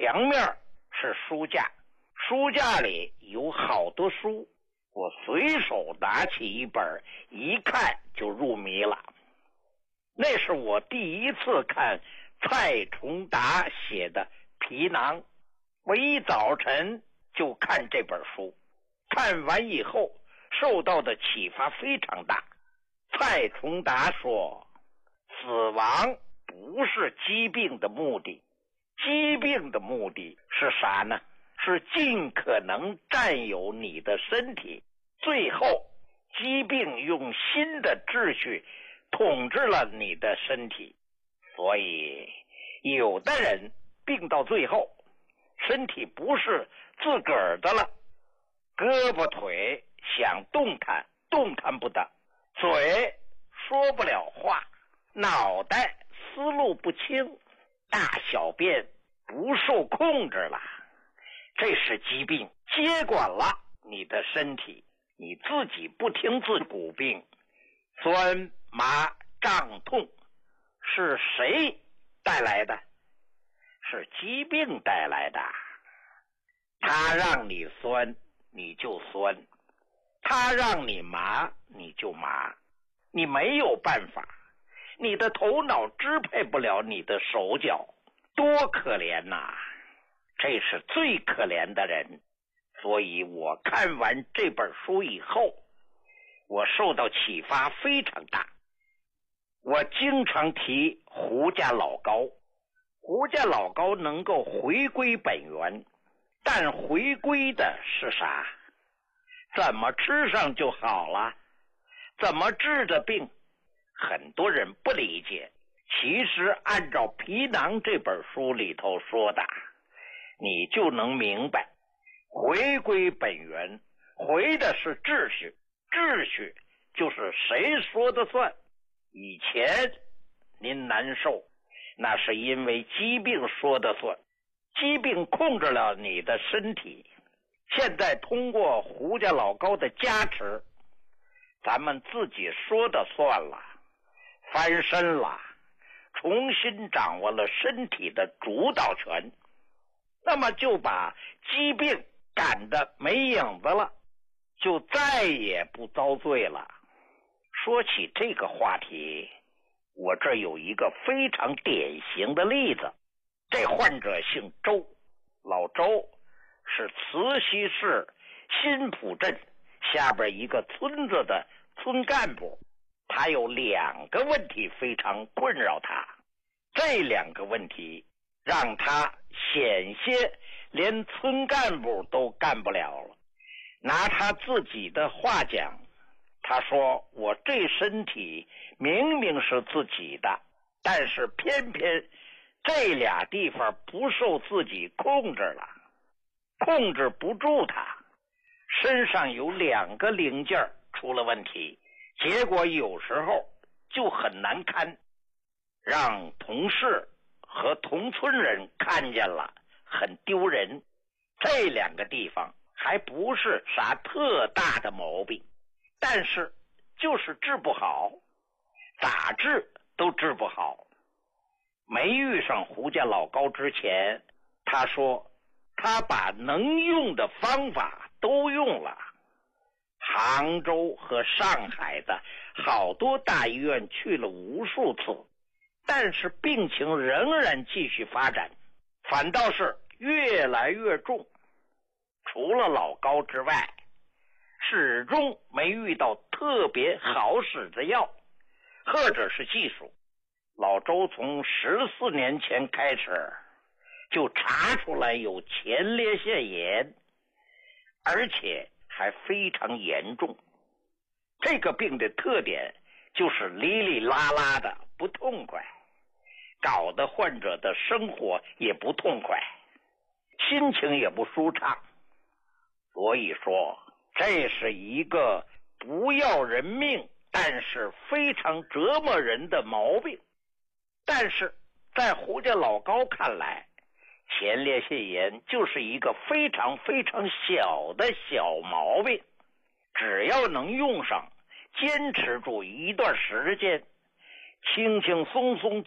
墙面是书架，书架里有好多书，我随手拿起一本，一看就入迷了。那是我第一次看蔡崇达写的《皮囊》，我一早晨就看这本书，看完以后受到的启发非常大。蔡崇达说，死亡不是疾病的目的，疾病的目的是啥呢？是尽可能占有你的身体，最后疾病用新的秩序统治了你的身体。所以有的人病到最后，身体不是自个儿的了，胳膊腿想动弹，动弹不得，嘴说不了话，脑袋思路不清，大小便不受控制了，这是疾病接管了你的身体，你自己不听自骨病，酸麻胀痛是谁带来的？是疾病带来的。他让你酸你就酸，他让你麻你就麻，你没有办法，你的头脑支配不了你的手脚，多可怜呐！这是最可怜的人。所以我看完这本书以后，我受到启发非常大。我经常提胡家老高，胡家老高能够回归本源，但回归的是啥？怎么吃上就好了？怎么治的病？很多人不理解。其实按照《皮囊》这本书里头说的，你就能明白，回归本源，回的是秩序，秩序就是谁说的算。以前您难受，那是因为疾病说的算，疾病控制了你的身体。现在通过胡家老高的加持，咱们自己说的算了，翻身了，重新掌握了身体的主导权，那么就把疾病赶得没影子了，就再也不遭罪了。说起这个话题，我这有一个非常典型的例子。这患者姓周，老周是慈溪市新浦镇下边一个村子的村干部，他有两个问题非常困扰他，这两个问题让他险些连村干部都干不了了。拿他自己的话讲，他说，我这身体明明是自己的，但是偏偏这俩地方不受自己控制了，控制不住他，身上有两个零件出了问题，结果有时候就很难堪，让同事和同村人看见了很丢人。这两个地方还不是啥特大的毛病，但是就是治不好，咋治都治不好。没遇上胡家老高之前，他说他把能用的方法都用了，杭州和上海的好多大医院去了无数次，但是病情仍然继续发展，反倒是越来越重。除了老高之外，始终没遇到特别好使的药或者是技术。老周从14年前开始就查出来有前列腺炎，而且还非常严重。这个病的特点就是哩哩啦啦的不痛快，搞得患者的生活也不痛快，心情也不舒畅。所以说，这是一个不要人命，但是非常折磨人的毛病。但是在胡家老高看来，前列腺炎就是一个非常非常小的小毛病，只要能用上，坚持住一段时间，轻轻松松